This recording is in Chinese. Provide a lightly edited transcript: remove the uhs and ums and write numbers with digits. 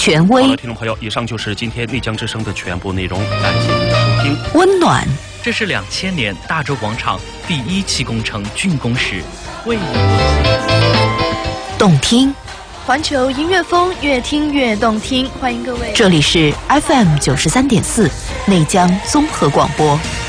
权威。 好了，听众朋友，以上就是今天内江之声的全部内容，感谢您的收听。 温暖， 这是2000年大洲广场第1期工程竣工时为你动听， 环球音乐风，越听越动听。欢迎各位， 这里是 FM 93.4内江综合广播。